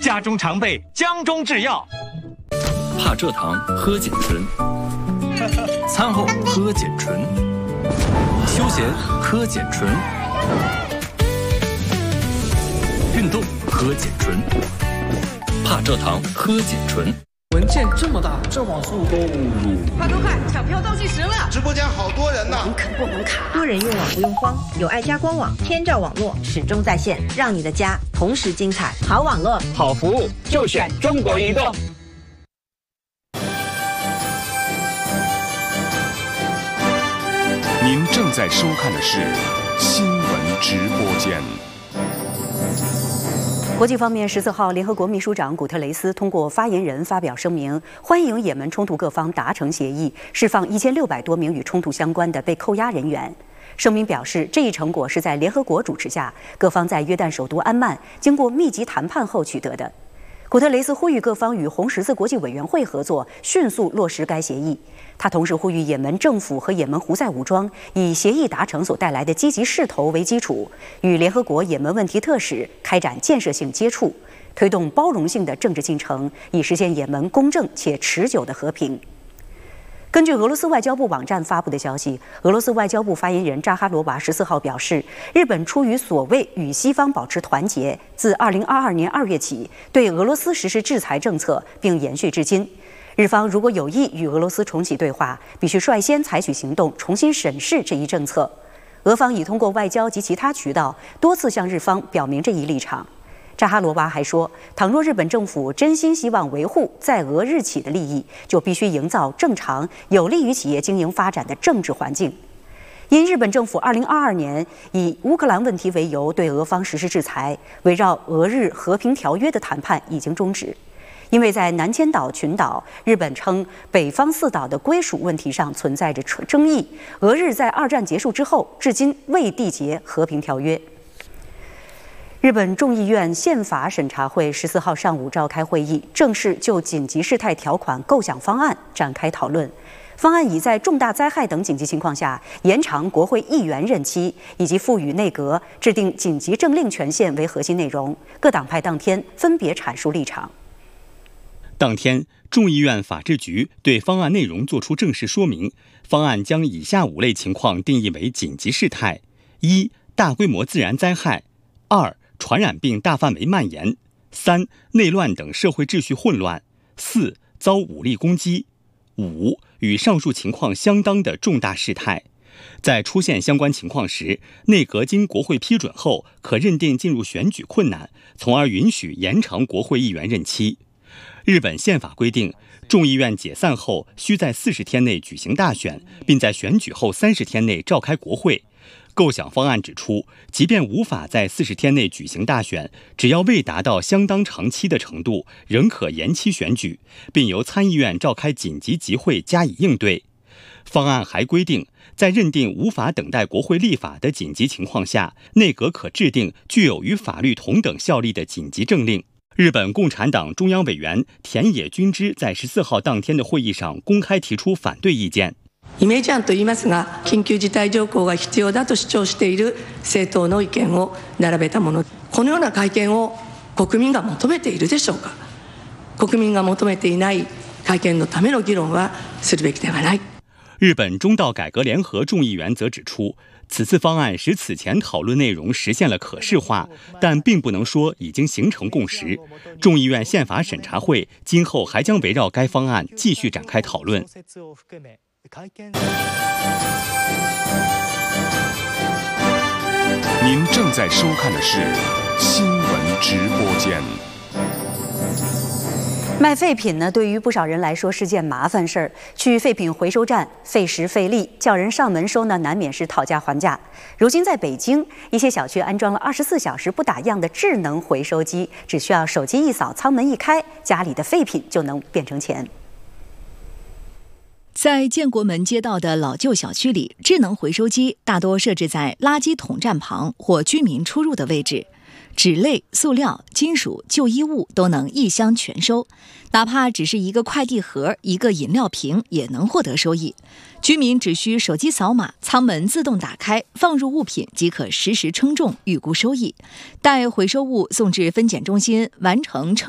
家中常备江中制药。 怕蔗糖喝碱醇，餐后喝碱醇，休闲喝碱醇，运动喝碱醇，怕蔗糖喝碱醇。 文件这么大，这网速快，抢票倒计时了！ 直播间好多人呢， 不能卡。 多人用网不用慌，有爱家官网，天照网络始终在线，让你的家同时精彩。好网络， 好服务，就选中国移动。 您正在收看的是新闻直播间。 国际方面，14号，联合国秘书长古特雷斯通过发言人发表声明，欢迎也门冲突各方达成协议，释放1600多名与冲突相关的被扣押人员。声明表示，这一成果是在联合国主持下，各方在约旦首都安曼经过密集谈判后取得的。古特雷斯呼吁各方与红十字国际委员会合作，迅速落实该协议。他同时呼吁也门政府和也门胡塞武装以协议达成所带来的积极势头为基础，与联合国也门问题特使开展建设性接触，推动包容性的政治进程，以实现也门公正且持久的和平。根据俄罗斯外交部网站发布的消息，俄罗斯外交部发言人扎哈罗娃14号表示，日本出于所谓与西方保持团结，自2022年2月起对俄罗斯实施制裁政策，并延续至今。日方如果有意与俄罗斯重启对话，必须率先采取行动，重新审视这一政策。俄方已通过外交及其他渠道多次向日方表明这一立场。扎哈罗娃还说，倘若日本政府真心希望维护在俄日企的利益，就必须营造正常、有利于企业经营发展的政治环境。因日本政府2022年以乌克兰问题为由对俄方实施制裁，围绕俄日和平条约的谈判已经终止。因为在南千岛群岛，日本称北方四岛的归属问题上存在着争议，俄日在2战结束之后至今未缔结和平条约。日本众议院宪法审查会14号上午召开会议，正式就紧急事态条款构想方案展开讨论。方案以在重大灾害等紧急情况下延长国会议员任期，以及赋予内阁制定紧急政令权限为核心内容。各党派当天分别阐述立场。 当天，众议院法制局对方案内容作出正式说明。方案将以下5类情况定义为紧急事态：1、大规模自然灾害；2、传染病大范围蔓延；3、内乱等社会秩序混乱；4、遭武力攻击；5、与上述情况相当的重大事态。在出现相关情况时，内阁经国会批准后，可认定进入选举困难，从而允许延长国会议员任期。日本宪法规定，众议院解散后需在40天内举行大选，并在选举后30天内召开国会。构想方案指出，即便无法在40天内举行大选，只要未达到相当长期的程度，仍可延期选举，并由参议院召开紧急集会加以应对。方案还规定，在认定无法等待国会立法的紧急情况下，内阁可制定具有与法律同等效力的紧急政令。日本共产党中央委員田野君之在14号当天的会議上公開提出反對意見。 イメージ案と言いますが、緊急事態条項が必要だと主張している政党の意見を並べたもの。このような会見を国民が求めているでしょうか。国民が求めていない会見のための議論はするべきではない。 日本中道改革联合众议员则指出，此次方案使此前讨论内容实现了可视化，但并不能说已经形成共识。众议院宪法审查会今后还将围绕该方案继续展开讨论。 您正在收看的是新闻直播间。 卖废品呢，对于不少人来说是件麻烦事儿。去废品回收站费时费力，叫人上门收呢，难免是讨价还价。如今在北京，一些小区安装了24小时不打烊的智能回收机，只需要手机一扫，舱门一开，家里的废品就能变成钱。 在建国门街道的老旧小区里，智能回收机大多设置在垃圾桶站旁或居民出入的位置。纸类、塑料、金属、旧衣物都能一箱全收，哪怕只是一个快递盒、一个饮料瓶，也能获得收益。居民只需手机扫码，舱门自动打开，放入物品即可实时称重，预估收益。待回收物送至分拣中心完成称